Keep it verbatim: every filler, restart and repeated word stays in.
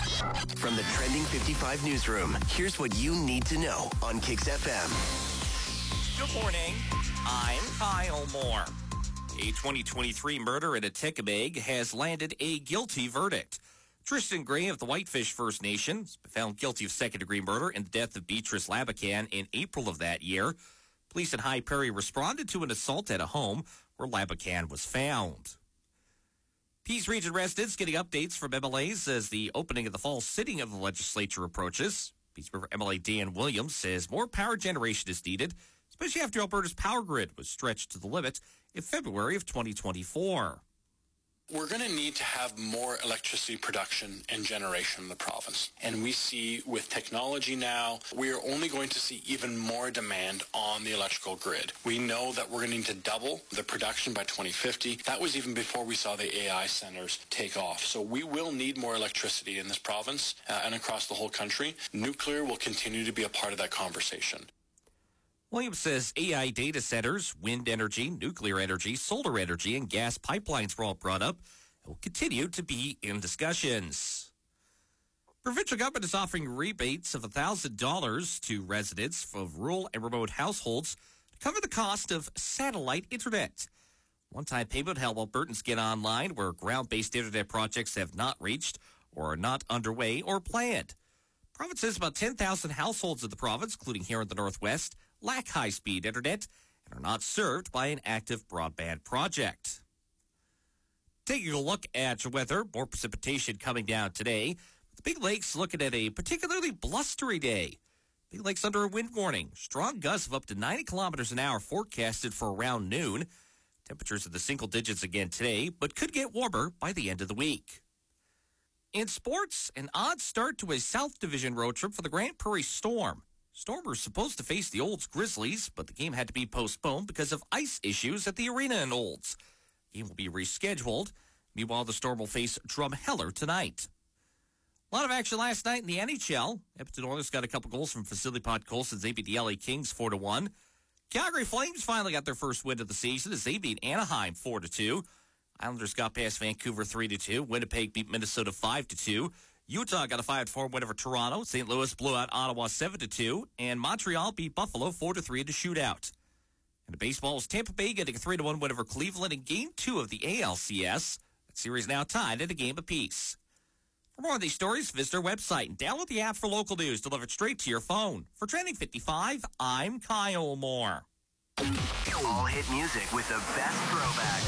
From the Trending fifty-five newsroom, here's what you need to know on Kix F M. Good morning. I'm Kyle Moore. A twenty twenty-three murder in Atikamekw has landed a guilty verdict. Tristan Gray of the Whitefish First Nation has been found guilty of second-degree murder in the death of Beatrice Labakan in April of that year. Police in High Prairie responded to an assault at a home where Labakan was found. Peace Region residents getting updates from M L As as the opening of the fall sitting of the legislature approaches. Peace River M L A Dan Williams says more power generation is needed, especially after Alberta's power grid was stretched to the limit in February of twenty twenty-four. We're going to need to have more electricity production and generation in the province. And we see with technology now, we are only going to see even more demand on the electrical grid. We know that we're going to need to double the production by twenty fifty. That was even before we saw the A I centers take off. So we will need more electricity in this province uh, and across the whole country. Nuclear will continue to be a part of that conversation. Williams says A I data centers, wind energy, nuclear energy, solar energy, and gas pipelines were all brought up and will continue to be in discussions. Provincial government is offering rebates of one thousand dollars to residents of rural and remote households to cover the cost of satellite internet. One-time payment will help Albertans get online where ground-based internet projects have not reached or are not underway or planned. The province says about ten thousand households in the province, including here in the Northwest, lack high-speed internet and are not served by an active broadband project. Taking a look at your weather, more precipitation coming down today. The Big Lakes looking at a particularly blustery day. Big Lakes under a wind warning. Strong gusts of up to ninety kilometers an hour forecasted for around noon. Temperatures in the single digits again today, but could get warmer by the end of the week. In sports, an odd start to a South Division road trip for the Grande Prairie Storm. Storm were supposed to face the Olds Grizzlies, but the game had to be postponed because of ice issues at the arena in Olds. The game will be rescheduled. Meanwhile, the Storm will face Drumheller tonight. A lot of action last night in the N H L. Edmonton Oilers got a couple goals from Vasily Podkolzin. They beat the L A Kings four to one. Calgary Flames finally got their first win of the season as they beat Anaheim four to two. Islanders got past Vancouver three to two. Winnipeg beat Minnesota five to two. Utah got a five to four win over Toronto. Saint Louis blew out Ottawa seven to two. And Montreal beat Buffalo four to three in a shootout. And the baseball is Tampa Bay getting a three to one win over Cleveland in Game two of the A L C S. That series now tied at a game apiece. For more on these stories, visit our website and download the app for local news delivered straight to your phone. For Trending fifty-five, I'm Kyle Moore. All hit music with the best throwback.